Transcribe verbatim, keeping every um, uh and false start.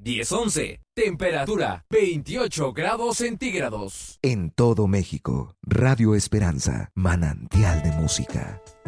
diez once. Temperatura veintiocho grados centígrados. En todo México, Radio Esperanza, manantial de música.